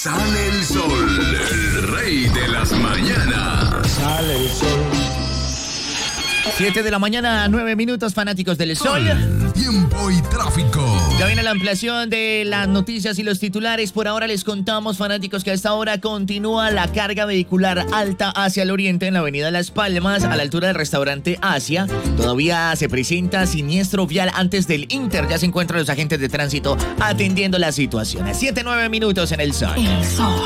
Sale el sol, el rey de las mañanas. Sale el sol. 7 de la mañana, 9 minutos, fanáticos del sol. Tiempo y tráfico. Ya viene la ampliación de las noticias y los titulares. Por ahora les contamos, fanáticos, que a esta hora continúa la carga vehicular alta hacia el oriente en la avenida Las Palmas, a la altura del restaurante Asia. Todavía se presenta siniestro vial antes del Inter. Ya se encuentran los agentes de tránsito atendiendo la situación. 7, 9 minutos en el sol.